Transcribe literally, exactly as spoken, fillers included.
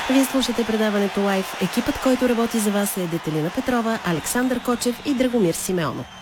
Вие слушате предаването Лайв. Екипът, който работи за вас, е Детелина Петрова, Александър Кочев и Драгомир Симеонов.